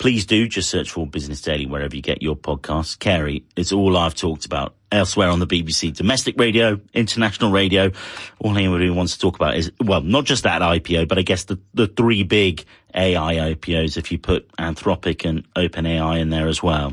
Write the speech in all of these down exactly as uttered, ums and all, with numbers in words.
please do just search for Business Daily wherever you get your podcasts. Kerry, it's all I've talked about elsewhere on the B B C. Domestic radio, international radio. All anybody wants to talk about is, well, not just that I P O, but I guess the, the three big A I I P Os, if you put Anthropic and OpenAI in there as well.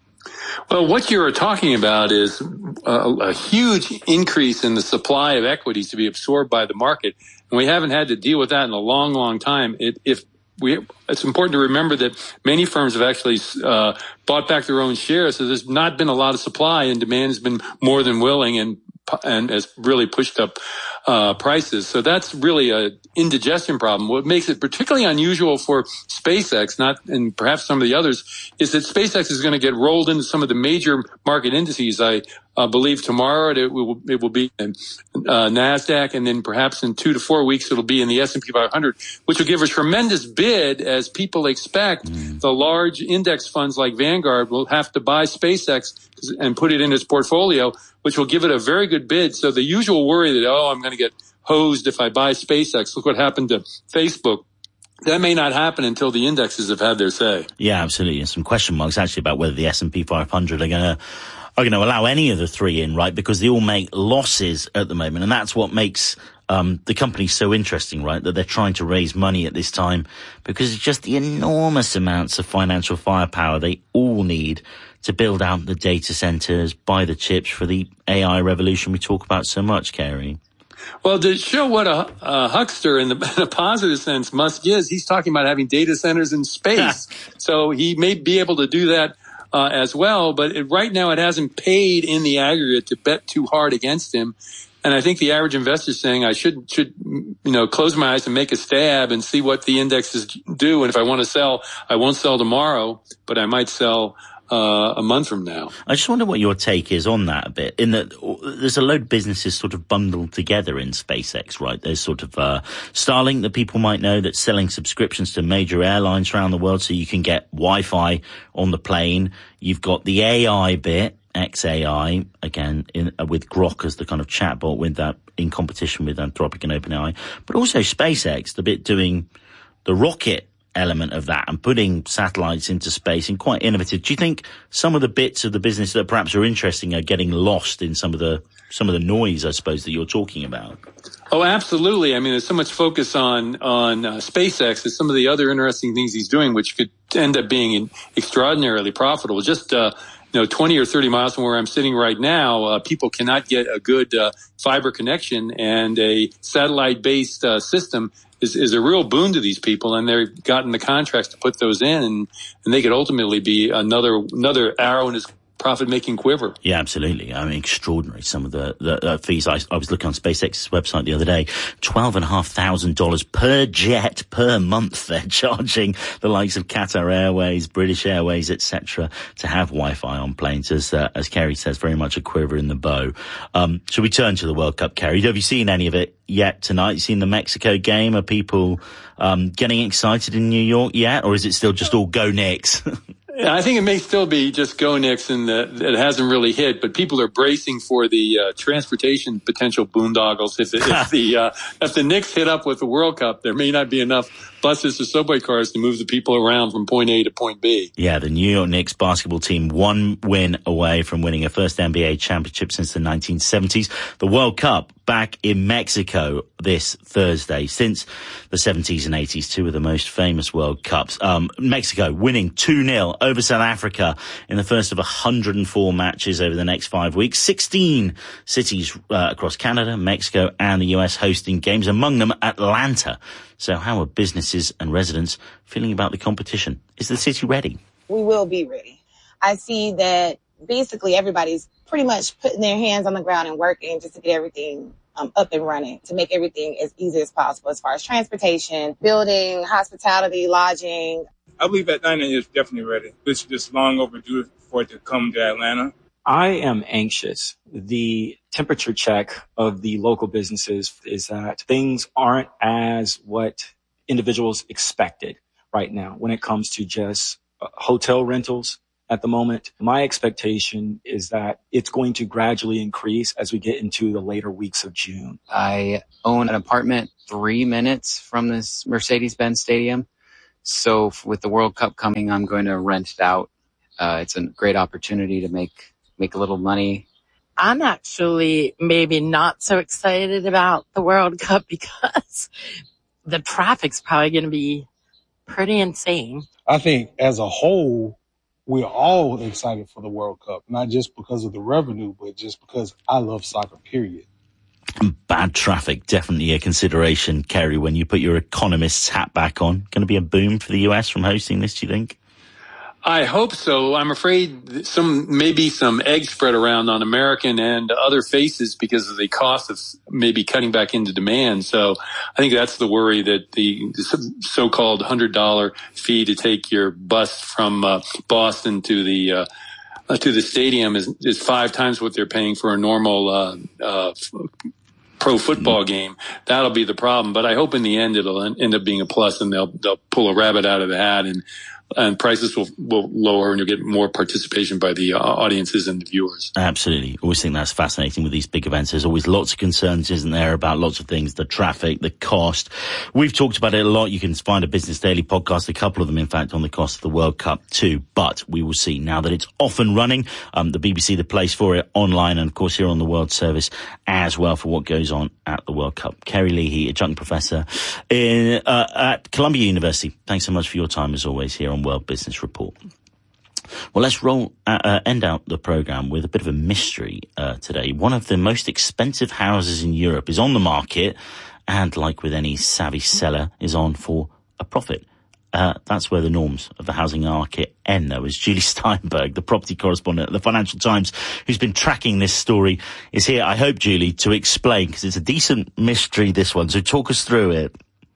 Well, what you're talking about is a, a huge increase in the supply of equities to be absorbed by the market. And we haven't had to deal with that in a long, long time. It, if we, it's important to remember that many firms have actually uh, bought back their own shares. So there's not been a lot of supply, and demand has been more than willing and and has really pushed up uh prices. So that's really a indigestion problem. What makes it particularly unusual for SpaceX, not and perhaps some of the others, is that SpaceX is going to get rolled into some of the major market indices. I uh, believe tomorrow it will it will be in uh, NASDAQ, and then perhaps in two to four weeks it'll be in the S and P five hundred, which will give a tremendous bid as people expect mm. the large index funds like Vanguard will have to buy SpaceX and put it in its portfolio, which will give it a very good bid. So the usual worry that, oh, I'm going to get hosed if I buy SpaceX. Look what happened to Facebook. That may not happen until the indexes have had their say. Yeah, absolutely. And some question marks actually about whether the S and P five hundred are going to are going to allow any of the three in, right? Because they all make losses at the moment. And that's what makes um the company so interesting, right? That they're trying to raise money at this time because it's just the enormous amounts of financial firepower they all need to build out the data centers, buy the chips for the A I revolution we talk about so much, Kerry. Well, to show what a, a huckster in, the, in a positive sense Musk is, he's talking about having data centers in space. So he may be able to do that uh, as well. But it, right now it hasn't paid in the aggregate to bet too hard against him. And I think the average investor is saying I should, should, you know, close my eyes and make a stab and see what the indexes do. And if I want to sell, I won't sell tomorrow, but I might sell Uh, a month from now. I just wonder what your take is on that a bit, in that there's a load of businesses sort of bundled together in SpaceX, right? There's sort of uh, Starlink that people might know that's selling subscriptions to major airlines around the world so you can get Wi-Fi on the plane. You've got the A I bit, X A I, again, in, uh, with Grok as the kind of chatbot with that in competition with Anthropic and OpenAI, but also SpaceX, the bit doing the rocket element of that and putting satellites into space and quite innovative. Do you think some of the bits of the business that perhaps are interesting are getting lost in some of the some of the noise, I suppose, that you're talking about? Oh, absolutely. I mean, there's so much focus on on uh, SpaceX and some of the other interesting things he's doing, which could end up being extraordinarily profitable. Just uh, you know, twenty or thirty miles from where I'm sitting right now, uh, people cannot get a good uh, fiber connection, and a satellite-based uh, system is, is a real boon to these people, and they've gotten the contracts to put those in, and, and they could ultimately be another another arrow in his profit-making quiver. Yeah, absolutely. I mean, extraordinary. Some of the, the uh, fees. I, I was looking on SpaceX's website the other day. Twelve and a half thousand dollars per jet per month. They're charging the likes of Qatar Airways, British Airways, et cetera, to have Wi-Fi on planes. As uh, as Kerry says, very much a quiver in the bow. Um, should we turn to the World Cup, Kerry? Have you seen any of it yet tonight? You seen the Mexico game? Are people um, getting excited in New York yet, or is it still just all go Knicks? I think it may still be just go Knicks, and it hasn't really hit, but people are bracing for the uh, transportation potential boondoggles. If, if the uh, if the Knicks hit up with the World Cup, there may not be enough buses or subway cars to move the people around from point A to point B. Yeah, the New York Knicks basketball team one win away from winning a first N B A championship since the nineteen seventies. The World Cup back in Mexico this Thursday. Since the seventies and eighties, two of the most famous World Cups. Um, Mexico winning two nil over South Africa in the first of one hundred four matches over the next five weeks. sixteen cities uh, across Canada, Mexico, and the U S hosting games, among them Atlanta. So how are businesses and residents feeling about the competition? Is the city ready? We will be ready. I see that basically everybody's pretty much putting their hands on the ground and working just to get everything um, up and running, to make everything as easy as possible as far as transportation, building, hospitality, lodging. I believe Atlanta is definitely ready. It's just long overdue for it to come to Atlanta. I am anxious. The temperature check of the local businesses is that things aren't as what individuals expected right now when it comes to just hotel rentals at the moment. My expectation is that it's going to gradually increase as we get into the later weeks of June. I own an apartment three minutes from this Mercedes-Benz Stadium. So with the World Cup coming, I'm going to rent it out. Uh, it's a great opportunity to make, make a little money. I'm actually maybe not so excited about the World Cup because the traffic's probably going to be pretty insane. I think as a whole, we're all excited for the World Cup, not just because of the revenue, but just because I love soccer, period. Bad traffic, definitely a consideration, Kerry, when you put your economist's hat back on. Going to be a boom for the U S from hosting this, do you think? I hope so. I'm afraid some maybe some eggs spread around on American and other faces because of the cost of maybe cutting back into demand. So I think that's the worry, that the so-called one hundred dollars fee to take your bus from uh, Boston to the uh, uh, to the stadium is, is five times what they're paying for a normal uh, uh, pro football game. That'll be the problem. But I hope in the end it'll end up being a plus, and they'll they'll pull a rabbit out of the hat, and and prices will, will lower, and you'll get more participation by the uh, audiences and the viewers. Absolutely. Always think that's fascinating with these big events. There's always lots of concerns, isn't there, about lots of things, the traffic, the cost. We've talked about it a lot. You can find a Business Daily podcast, a couple of them, in fact, on the cost of the World Cup too. But we will see now that it's off and running. Um, the B B C, the place for it, online, and of course here on the World Service as well, for what goes on at the World Cup. Kerry Leahy, adjunct professor in, uh, at Columbia University. Thanks so much for your time, as always, here on World Business Report. Well, let's roll uh, uh, end out the programme with a bit of a mystery uh, today. One of the most expensive houses in Europe is on the market, and like with any savvy seller, is on for a profit. Uh, that's where the norms of the housing market end, though, as Julie Steinberg, the property correspondent at the Financial Times, who's been tracking this story, is here, I hope, Julie, to explain, because it's a decent mystery, this one. So talk us through it.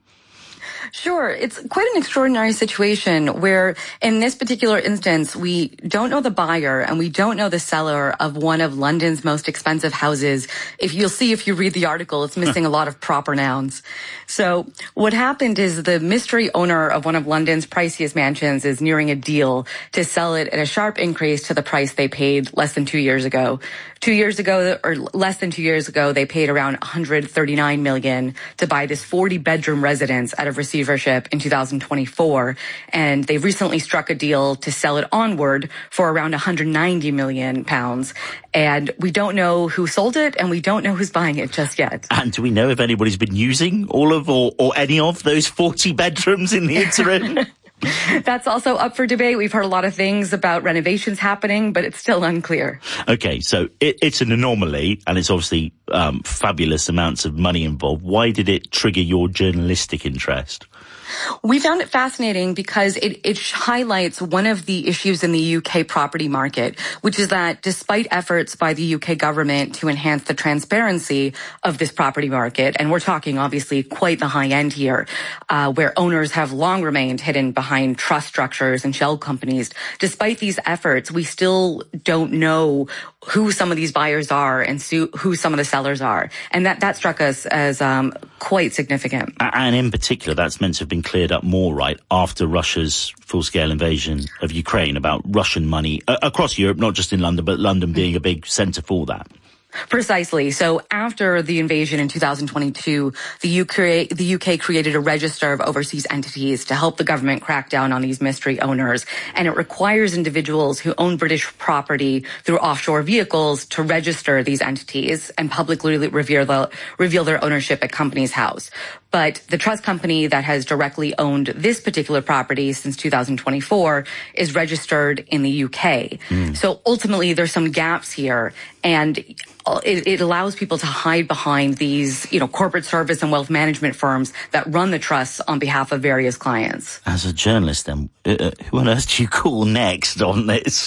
Sure. It's quite an extraordinary situation where, in this particular instance, we don't know the buyer and we don't know the seller of one of London's most expensive houses. If you'll see, if you read the article, it's missing a lot of proper nouns. So what happened is the mystery owner of one of London's priciest mansions is nearing a deal to sell it at a sharp increase to the price they paid less than two years ago. Two years ago, or less than two years ago, they paid around one hundred thirty-nine million dollars to buy this forty bedroom residence out of receivership in two thousand twenty-four. And they recently struck a deal to sell it onward for around one hundred ninety million pounds. And we don't know who sold it, and we don't know who's buying it just yet. And do we know if anybody's been using all of or, or any of those forty bedrooms in the interim? That's also up for debate. We've heard a lot of things about renovations happening, but it's still unclear. Okay, so it, it's an anomaly, and it's obviously um, fabulous amounts of money involved. Why did it trigger your journalistic interest? We found it fascinating because it, it highlights one of the issues in the U K property market, which is that despite efforts by the U K government to enhance the transparency of this property market, and we're talking obviously quite the high end here, uh, where owners have long remained hidden behind trust structures and shell companies, despite these efforts, we still don't know who some of these buyers are and who some of the sellers are. And that, that struck us as um, quite significant. And in particular, that's meant to have been cleared up more, right, after Russia's full-scale invasion of Ukraine, about Russian money uh, across Europe, not just in London, but London being a big centre for that. Precisely. So after the invasion in two thousand twenty-two, the U K, the U K created a register of overseas entities to help the government crack down on these mystery owners. And it requires individuals who own British property through offshore vehicles to register these entities and publicly reveal, the, reveal their ownership at Companies House. But the trust company that has directly owned this particular property since two thousand twenty-four is registered in the U K. Mm. So ultimately, there's some gaps here, and it, it allows people to hide behind these, you know, corporate service and wealth management firms that run the trusts on behalf of various clients. As a journalist, then, uh, who on earth do you call next on this?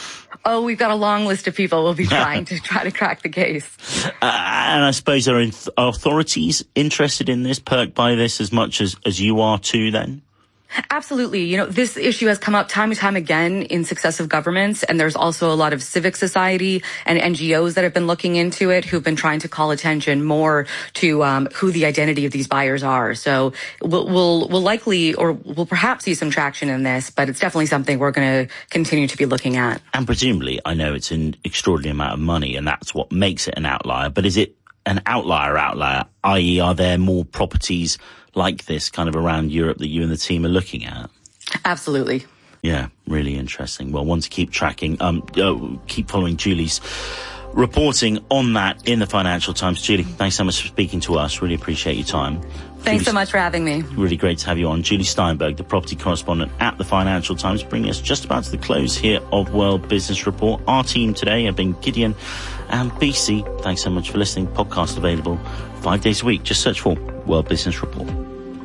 Oh, we've got a long list of people we'll be trying to try to crack the case. Uh, and I suppose are authorities interested in this, perked by this as much as, as you are too, then? Absolutely. You know, this issue has come up time and time again in successive governments, and there's also a lot of civic society and N G Os that have been looking into it, who've been trying to call attention more to um, who the identity of these buyers are. So we'll, we'll, we'll likely, or we'll perhaps see some traction in this, but it's definitely something we're going to continue to be looking at. And presumably, I know it's an extraordinary amount of money, and that's what makes it an outlier, but is it an outlier outlier, that is are there more properties like this kind of around Europe that you and the team are looking at? Absolutely. Yeah, really interesting. Well, one to keep tracking. Um, oh, keep following Julie's reporting on that in the Financial Times. Julie, thanks so much for speaking to us. Really appreciate your time. Thanks Julie, so much for having me. Really great to have you on. Julie Steinberg, the property correspondent at the Financial Times, bringing us just about to the close here of World Business Report. Our team today have been Gideon and B C. Thanks so much for listening. Podcast available five days a week. Just search for World Business Report.